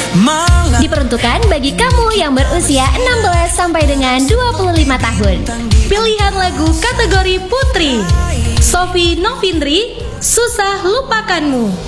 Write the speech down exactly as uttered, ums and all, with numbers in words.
Diperuntukkan bagi kamu yang berusia enam belas sampai dengan dua puluh lima tahun. Pilihan lagu kategori Putri, Sophie Novindri, Susah Lupakanmu.